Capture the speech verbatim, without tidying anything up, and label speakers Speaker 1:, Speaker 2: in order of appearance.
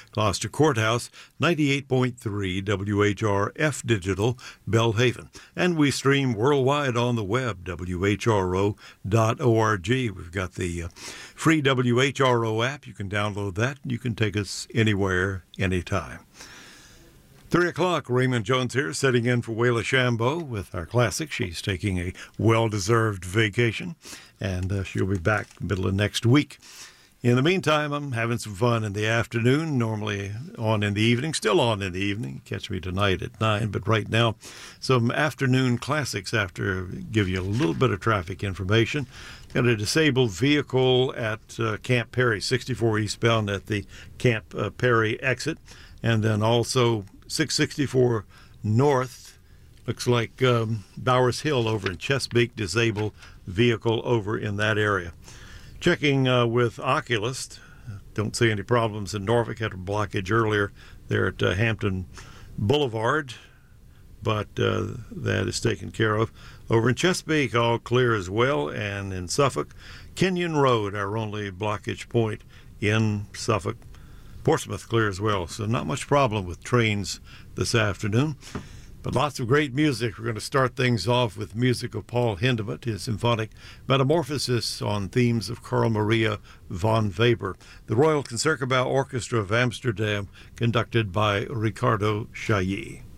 Speaker 1: Gloucester Courthouse, ninety-eight point three W H R F Digital, Belhaven. And we stream worldwide on the web, W H R O dot org. We've got the uh, free W H R O app. You can download that, and you can take us anywhere, anytime. Three o'clock, Raymond Jones here, sitting in for Wayla Shambo with our classic. She's taking a well-deserved vacation, and uh, she'll be back middle of next week. In the meantime, I'm having some fun in the afternoon, normally on in the evening, still on in the evening. Catch me tonight at nine, but right now, some afternoon classics after give you a little bit of traffic information. Got a disabled vehicle at uh, Camp Perry, sixty-four eastbound at the Camp uh, Perry exit, and then also six sixty-four north, looks like um, Bowers Hill over in Chesapeake, disabled vehicle over in that area. Checking uh, with Oculist, don't see any problems in Norfolk. Had a blockage earlier there at uh, Hampton Boulevard, but uh, that is taken care of. Over in Chesapeake, all clear as well, and in Suffolk, Kenyon Road, our only blockage point in Suffolk. Portsmouth clear as well, so not much problem with trains this afternoon. But lots of great music. We're going to start things off with music of Paul Hindemith, his symphonic metamorphosis on themes of Carl Maria von Weber. The Royal Concertgebouw Orchestra of Amsterdam, conducted by Ricardo Chailly.